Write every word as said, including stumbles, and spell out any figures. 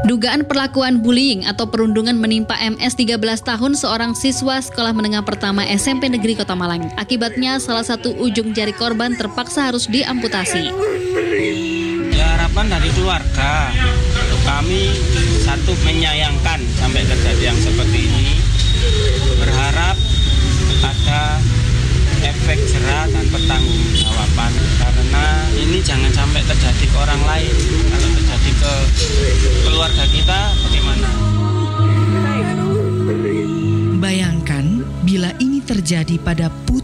Dugaan perlakuan bullying atau perundungan menimpa M S tiga belas tahun, seorang siswa sekolah menengah pertama S M P Negeri Kota Malang. Akibatnya salah satu ujung jari korban terpaksa harus diamputasi. Ya, harapan dari keluarga, kami satu menyayangkan sampai terjadi yang seperti ini. Berharap ada efek jerah dan pertanggungjawaban, karena ini jangan sampai terjadi ke orang lain. Kalau terjadi ke keluarga kita, bagaimana? Bayangkan bila ini terjadi pada putri